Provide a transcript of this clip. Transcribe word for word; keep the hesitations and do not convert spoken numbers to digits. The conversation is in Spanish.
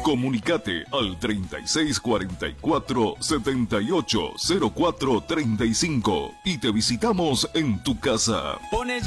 Comunicate al treinta y seis cuarenta y cuatro setenta y ocho cero cuatro treinta y cinco y te visitamos en tu casa. Pone